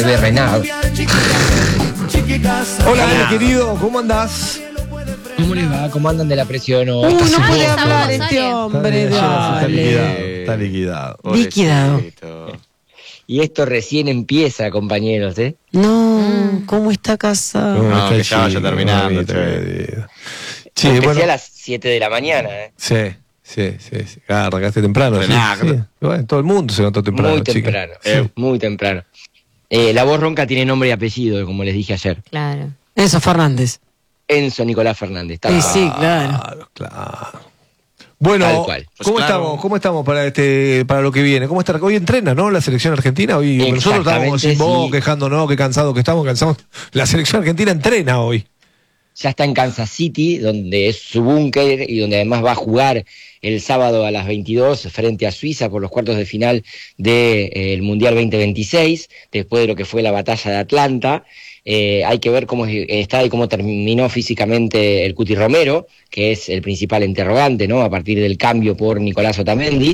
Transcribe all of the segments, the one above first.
Hervé Renard. Hola, querido, ¿cómo andás? ¿Cómo les va? ¿Cómo andan de la presión? No puede hablar estamos, este Ale. hombre. Está Dale. liquidado. Liquidado. Y esto recién empieza, compañeros, ¿eh? No, ¿cómo está casado? No, que está ya vaya chico, terminando, mamita, che. querida. Sí, Empecé bueno. a las 7 de la mañana, ¿eh? Sí. Arrancaste temprano. Frená, Sí. Bueno, todo el mundo se levantó temprano. Muy chica. temprano, Sí. muy temprano. La voz ronca tiene nombre y apellido, como les dije ayer. Claro. Enzo Fernández. Enzo Nicolás Fernández. Tal cual. Sí, claro. Claro. Bueno, Tal cual. Pues ¿cómo claro. estamos? ¿Cómo estamos para lo que viene? ¿Cómo está? Hoy entrena, ¿no? La selección argentina. Hoy nosotros estábamos sin vos, sí. quejándonos, que cansados que estamos, cansados. La selección argentina entrena hoy. Ya está en Kansas City, donde es su búnker y donde además va a jugar el sábado a las 22 frente a Suiza por los cuartos de final del Mundial 2026, después de lo que fue la batalla de Atlanta. Hay que ver cómo está y cómo terminó físicamente el Cuti Romero, que es el principal interrogante, ¿no? A partir del cambio por Nicolás Otamendi,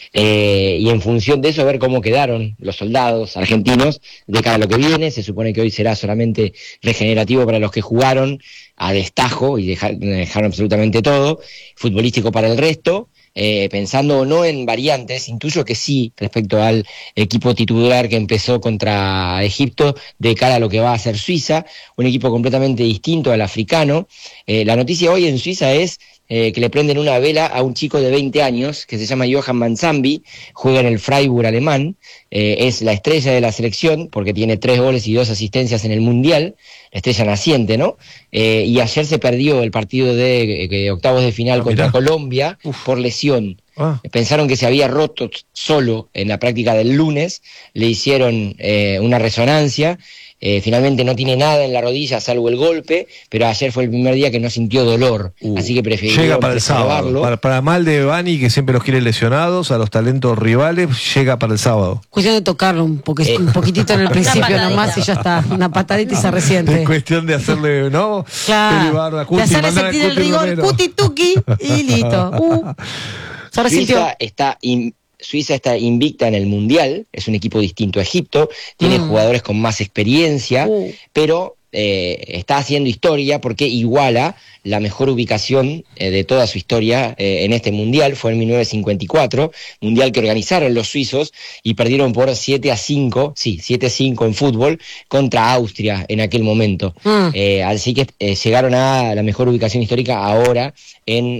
y en función de eso ver cómo quedaron los soldados argentinos de cara a lo que viene. Se supone que hoy será solamente regenerativo para los que jugaron a destajo y dejaron absolutamente todo, futbolístico para el resto. Pensando no en variantes, intuyo que sí respecto al equipo titular que empezó contra Egipto de cara a lo que va a hacer Suiza, un equipo completamente distinto al africano. La noticia hoy en Suiza es que le prenden una vela a un chico de 20 años que se llama Johan Manzambi, juega en el Freiburg alemán, es la estrella de la selección porque tiene 3 goles y 2 asistencias en el Mundial, la estrella naciente, ¿no? Y ayer se perdió el partido de octavos de final contra mirá. Colombia por lesión. Pensaron que se había roto solo en la práctica del lunes, le hicieron una resonancia. Finalmente no tiene nada en la rodilla salvo el golpe, pero ayer fue el primer día que no sintió dolor, así que prefirió Llega para el sábado. Para mal de Bani, que siempre los quiere lesionados, a los talentos rivales, llega para el sábado. Cuestión de tocarlo un poquitito en el principio patadita. nomás y ya está. Una patadita y se resiente. Es cuestión de hacerle, ¿no? Claro. De hacerle sentir el rigor, cuti tuki y listo. Se resintió. Suiza está invicta en el Mundial, es un equipo distinto a Egipto, tiene jugadores con más experiencia, pero está haciendo historia porque iguala la mejor ubicación de toda su historia en este Mundial. Fue en 1954, Mundial que organizaron los suizos y perdieron por 7-5 en fútbol contra Austria en aquel momento. Así que llegaron a la mejor ubicación histórica ahora en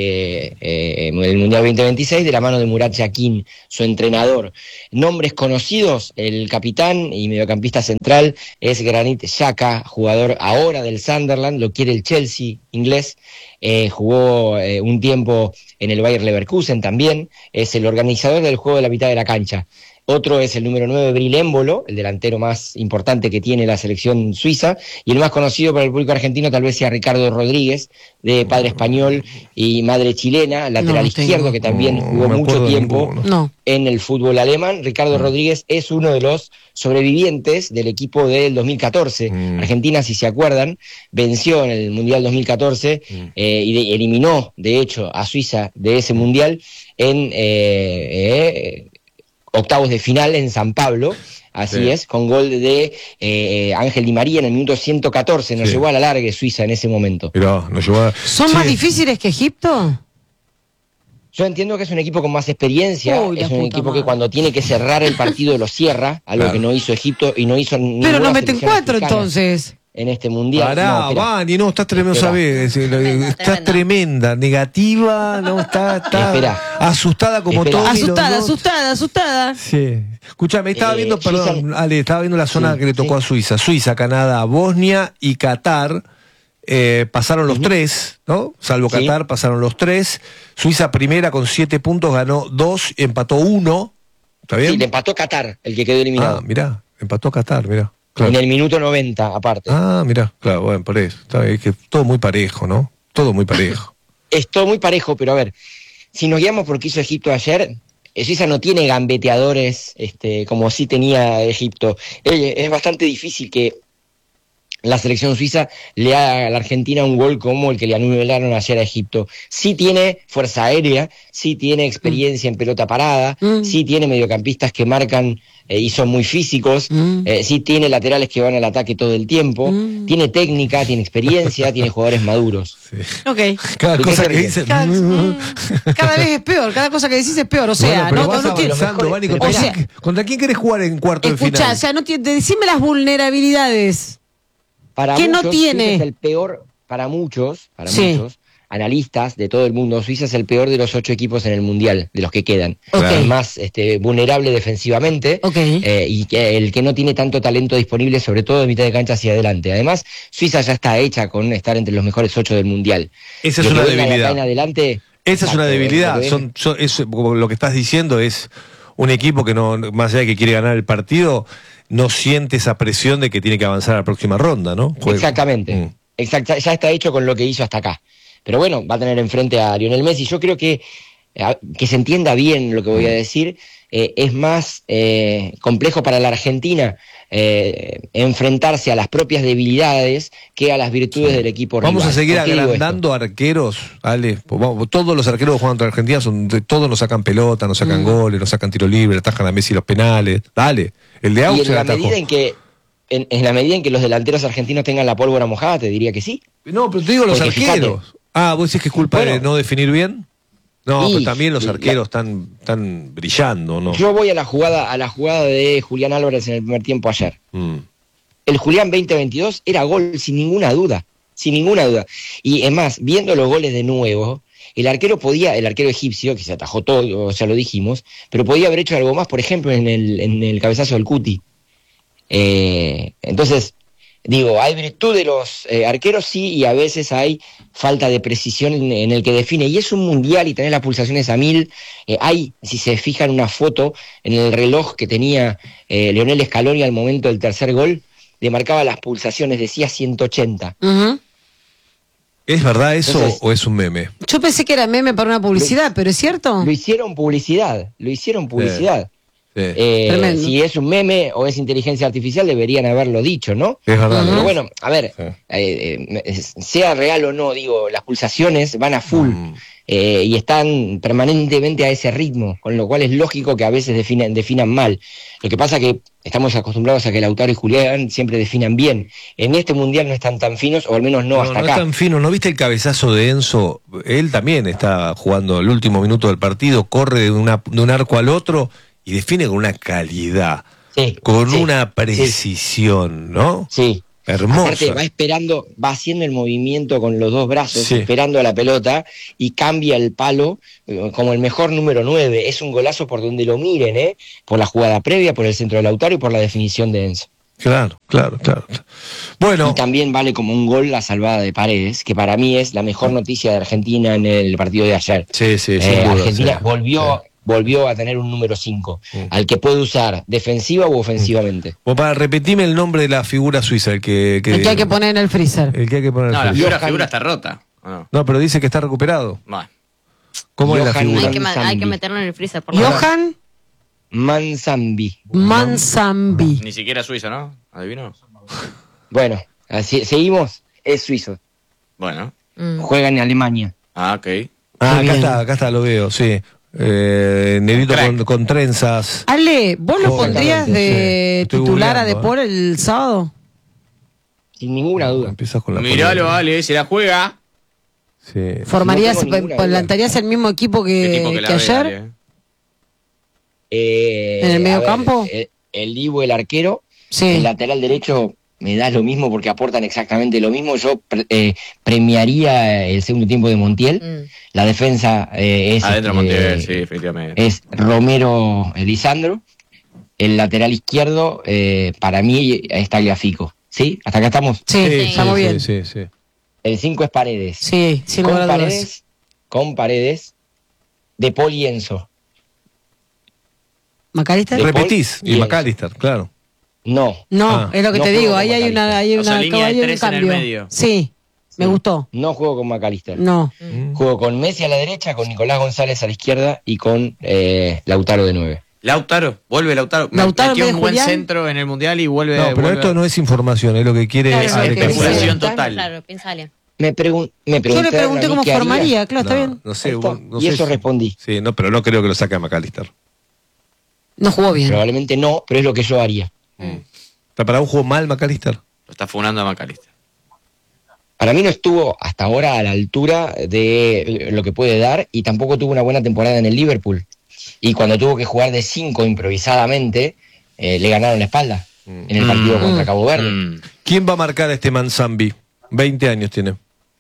el Mundial 2026 de la mano de Murat Yakin, su entrenador. Nombres conocidos: el capitán y mediocampista central es Granit Xhaka, jugador ahora del Sunderland, lo quiere el Chelsea inglés, jugó un tiempo en el Bayer Leverkusen también, es el organizador del juego de la mitad de la cancha. Otro es el número 9, Bril Embolo, el delantero más importante que tiene la selección suiza, y el más conocido para el público argentino tal vez sea Ricardo Rodríguez, de padre español y madre chilena, lateral izquierdo, que también jugó mucho tiempo en el fútbol alemán. Ricardo Rodríguez es uno de los sobrevivientes del equipo del 2014. Argentina, si se acuerdan, venció en el Mundial 2014 y eliminó, de hecho, a Suiza de ese Mundial en octavos de final en San Pablo, así es, con gol de Ángel Di María en el minuto 114, nos llevó a la largue Suiza en ese momento. Pero nos llevó ¿Son más difíciles que Egipto? Yo entiendo que es un equipo con más experiencia, es un equipo que cuando tiene que cerrar el partido lo cierra, algo que no hizo Egipto y no hizo ninguna Pero no meten selección 4 africana entonces. en este Mundial. Pará, Vani, no, estás tremendo, sabés, estás tremenda, negativa, no, está asustada como todo. Asustada. Sí. Escuchame, estaba viendo, perdón, Ale, estaba viendo la zona que le tocó a Suiza. Suiza, Canadá, Bosnia y Qatar. Pasaron los 3, ¿no? Salvo Qatar, pasaron los 3. Suiza primera con 7 puntos, ganó 2, empató 1. ¿Está bien? Sí, le empató Qatar, el que quedó eliminado. Mirá, empató Qatar, mirá. Claro. En el minuto 90, aparte. Mirá, claro, bueno, por eso. Está bien, es que todo muy parejo, ¿no? Todo muy parejo. Es todo muy parejo, pero a ver, si nos guiamos por qué hizo Egipto ayer, Suiza no tiene gambeteadores como sí tenía Egipto. Es bastante difícil que la selección suiza le haga a la Argentina un gol como el que le anularon ayer a Egipto. Sí tiene fuerza aérea, sí tiene experiencia en pelota parada, sí tiene mediocampistas que marcan y son muy físicos, sí tiene laterales que van al ataque todo el tiempo, tiene técnica, tiene experiencia, tiene jugadores maduros. Sí. Ok. Cada cosa que dice... Cada vez es peor, cada cosa que decís es peor, o sea, bueno, no tiene... ¿Contra quién querés jugar en cuarto de final? Escuchá, o sea, decime las vulnerabilidades. Para ¿Qué muchos, no tiene? Suiza es el peor, para muchos analistas de todo el mundo, Suiza es el peor de los 8 equipos en el Mundial, de los que quedan. Okay. El más vulnerable defensivamente, y el que no tiene tanto talento disponible, sobre todo de mitad de cancha hacia adelante. Además, Suiza ya está hecha con estar entre los mejores 8 del Mundial. Esa es una debilidad. En adelante, esa es una debilidad. Lo que estás diciendo es un equipo que no, más allá de que quiere ganar el partido, no siente esa presión de que tiene que avanzar a la próxima ronda, ¿no? Exactamente. Ya está hecho con lo que hizo hasta acá. Pero bueno, va a tener enfrente a Lionel Messi. Yo creo que se entienda bien lo que voy a decir, es más complejo para la Argentina enfrentarse a las propias debilidades que a las virtudes del equipo rival. Vamos a seguir agrandando arqueros, Ale. Todos los arqueros que juegan contra Argentina todos nos sacan pelota, nos sacan goles, nos sacan tiro libre, atajan a Messi los penales. Dale, el de Auxerre atajó. En la medida en que los delanteros argentinos tengan la pólvora mojada, te diría que sí. No, pero te digo los arqueros. ¿Vos decís que es culpa de no definir bien? No, pero también los arqueros están brillando, ¿no? Yo voy a la jugada de Julián Álvarez en el primer tiempo ayer. El Julián 2022 era gol sin ninguna duda. Y es más, viendo los goles de nuevo, el arquero egipcio, que se atajó todo, ya lo dijimos, pero podía haber hecho algo más, por ejemplo, en el cabezazo del Cuti. Entonces, digo, hay virtud de los arqueros, sí, y a veces hay falta de precisión en el que define, y es un mundial y tenés las pulsaciones a 1000. Hay, si se fijan, una foto en el reloj que tenía Lionel Scaloni al momento del tercer gol, le marcaba las pulsaciones, decía 180. ¿Es verdad eso? Entonces, o es un meme? Yo pensé que era meme para una publicidad, pero ¿es cierto? Lo hicieron publicidad. Si es un meme o es inteligencia artificial, deberían haberlo dicho, ¿no? Es verdad. Pero bueno, a ver, sea real o no, digo, las pulsaciones van a full y están permanentemente a ese ritmo, con lo cual es lógico que a veces definan mal. Lo que pasa que estamos acostumbrados a que Lautaro y Julián siempre definan bien. En este mundial no están tan finos, o al menos no hasta acá. No es tan fino. ¿No viste el cabezazo de Enzo? Él también está jugando el último minuto del partido, corre de un arco al otro y define con una calidad, con una precisión, ¿no? Sí. Hermoso. Aparte va haciendo el movimiento con los dos brazos, esperando a la pelota, y cambia el palo como el mejor número 9. Es un golazo por donde lo miren, por la jugada previa, por el centro de Lautaro y por la definición de Enzo. Claro. Bueno. Y también vale como un gol la salvada de Paredes, que para mí es la mejor noticia de Argentina en el partido de ayer. Argentina volvió a tener un número 5, al que puede usar defensiva u ofensivamente. Para repetirme el nombre de la figura suiza, el que hay que poner en el freezer. La figura está rota. No, pero dice que está recuperado. Bueno. ¿Cómo es la figura? Hay que meterlo en el freezer. Johan Mansambi. Ni siquiera suizo, ¿no? ¿Adivino? Bueno, así, seguimos. Es suizo. Bueno. Juega en Alemania. Ok. Acá está, lo veo, sí. Negrito con trenzas. Ale, ¿vos lo pondrías de titular a Depor el sábado? Sin ninguna duda. Empiezas con la Miralo, Ale, se la juega. Sí. ¿Formarías, plantarías el mismo equipo que ayer? ¿En el medio campo? El Dibu, el arquero. El lateral derecho me da lo mismo porque aportan exactamente lo mismo. Yo premiaría el segundo tiempo de Montiel. La defensa es... Adentro Montiel, sí, efectivamente. Es Romero Lisandro. El lateral izquierdo, para mí, es Tagliafico. ¿Sí? ¿Hasta acá estamos? Sí, estamos bien. Sí. El 5 es Paredes. Sí, sin lugar a dudas. Con Paredes, De Paul y Enzo. ¿McAllister? Repetís, y McAllister, claro. No, es lo que te digo, ahí hay un cambio. En el medio. Sí, me gustó. No juego con McAllister. No. Juego con Messi a la derecha, con Nicolás González a la izquierda y con Lautaro de 9. Lautaro, vuelve Lautaro. Metió un buen centro en el Mundial y vuelve. No, pero esto no es información, es lo que quiere. Claro, especulación total. Claro, pensale. Yo le pregunté cómo formaría, claro, está bien. No sé, y eso respondí. Sí, no, pero no creo que lo saque a McAllister. No jugó bien. Probablemente no, pero es lo que yo haría. ¿Está para un juego mal McAllister? Lo está funando a McAllister. Para mí no estuvo hasta ahora a la altura de lo que puede dar y tampoco tuvo una buena temporada en el Liverpool. Y cuando tuvo que jugar de 5 improvisadamente, le ganaron la espalda en el partido contra Cabo Verde. ¿Quién va a marcar a este Manzambi? 20 años tiene.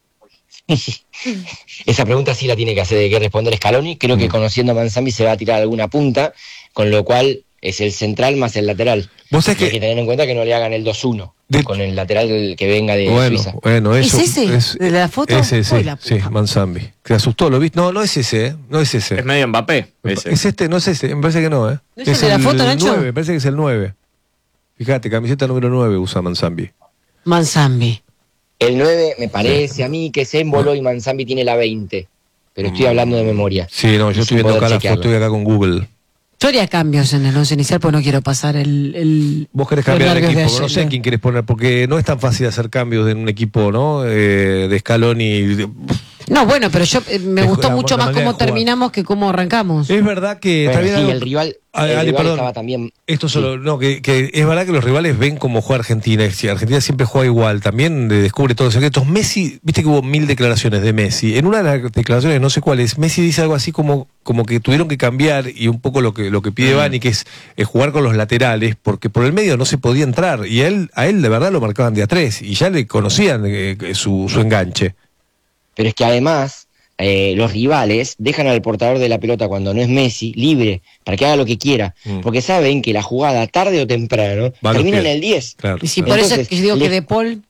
Esa pregunta sí la tiene que responder Scaloni. Creo que conociendo a Manzambi se va a tirar alguna punta, con lo cual es el central más el lateral. ¿Vos sabés hay que tener en cuenta que no le hagan el 2-1 con el lateral que venga de Suiza. Bueno, eso, ¿Es ese? ¿De la foto? Ese, sí, Manzambi. Se asustó, ¿lo viste? No, no es ese, no es ese. Es medio Mbappé. Ese. Es este, no es ese, me parece que no, ¿No es el de la foto, Nacho? 9, me parece que es el 9. Fíjate, camiseta número 9 usa Manzambi. Manzambi. El 9 me parece a mí que es Embolo y Manzambi tiene la 20. Pero estoy hablando de memoria. Sí, no, yo estoy viendo acá la foto, estoy acá con Google. Yo haría cambios en el 11 inicial porque no quiero pasar el Vos querés cambiar el equipo, no sé quién querés poner, porque no es tan fácil hacer cambios en un equipo, ¿no? De Scaloni. No, bueno, pero yo me gustó mucho más cómo terminamos que cómo arrancamos. Es verdad que bueno, está bien. Sí, el rival estaba también. Esto solo, no, que es verdad que los rivales ven cómo juega Argentina. Argentina siempre juega igual, también descubre todos los secretos. Messi, viste que hubo 1000 declaraciones de Messi. En una de las declaraciones, no sé cuál es, Messi dice algo así como que tuvieron que cambiar, y un poco lo que pide Bani, que es jugar con los laterales, porque por el medio no se podía entrar, y a él de verdad lo marcaban de a 3, y ya le conocían su enganche. Pero es que además los rivales dejan al portador de la pelota cuando no es Messi libre para que haga lo que quiera, porque saben que la jugada tarde o temprano termina en el 10. Claro, y si por eso es que yo digo que De Paul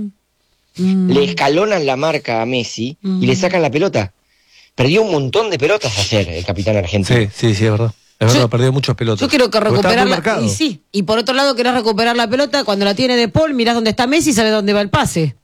le escalonan la marca a Messi y le sacan la pelota. Perdió un montón de pelotas ayer el capitán argentino. Sí, es verdad. Es verdad, perdió muchas pelotas. Yo quiero que recuperarla. Y sí. Y por otro lado, querés recuperar la pelota, cuando la tiene De Paul, mirás dónde está Messi y sabes dónde va el pase.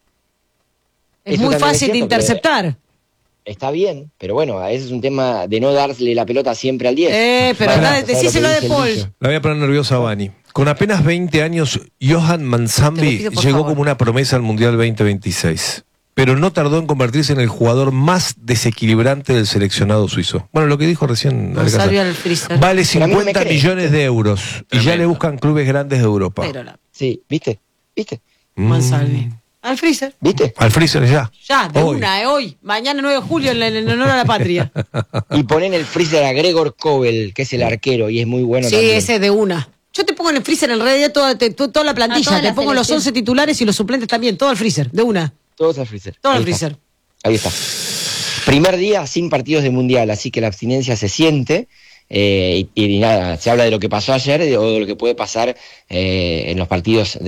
Es muy fácil de interceptar. Está bien, pero bueno, a veces es un tema de no darle la pelota siempre al 10. Pero decíselo a De Paul. La voy a poner nerviosa a Bani. Con apenas 20 años, Johan Manzambi llegó como una promesa al Mundial 2026. Pero no tardó en convertirse en el jugador más desequilibrante del seleccionado suizo. Bueno, lo que dijo recién Alcázar. Vale 50 millones de euros. Y ya le buscan clubes grandes de Europa. Sí, ¿viste? Manzambi. Al freezer. ¿Viste? Al freezer ya. Ya, de hoy. Mañana 9 de julio en honor a la patria. Y ponen el freezer a Gregor Kobel, que es el arquero, y es muy bueno también. Sí, ese de una. Yo te pongo en el freezer en realidad toda la plantilla. Te pongo los 11 titulares y los suplentes también. Todo al freezer, de una. Todos al freezer. Todo al freezer. Ahí está. Primer día sin partidos de mundial, así que la abstinencia se siente. Y nada, se habla de lo que pasó ayer o de lo que puede pasar en los partidos